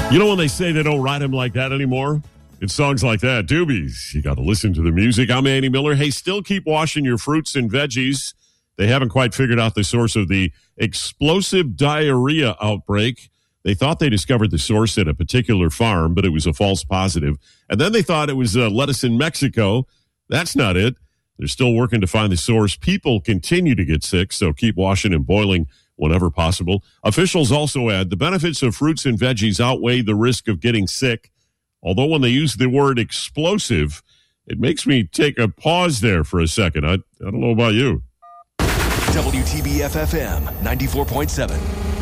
You know when they say they don't write them like that anymore? It's songs like that. Doobies, you got to listen to the music. I'm Andy Miller. Hey, still keep washing your fruits and veggies. They haven't quite figured out the source of the explosive diarrhea outbreak. They thought they discovered the source at a particular farm, but it was a false positive. And then they thought it was lettuce in Mexico. That's not it. They're still working to find the source. People continue to get sick, so keep washing and boiling whenever possible. Officials also add the benefits of fruits and veggies outweigh the risk of getting sick. Although when they use the word explosive, it makes me take a pause there for a second. I don't know about you. WTBF FM 94.7.